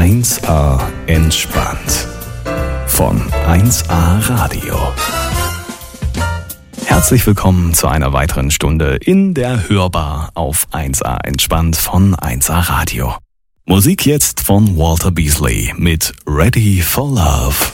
1A entspannt von 1A Radio. Herzlich willkommen zu einer weiteren Stunde in der Hörbar auf 1A entspannt von 1A Radio. Musik jetzt von Walter Beasley mit Ready for Love.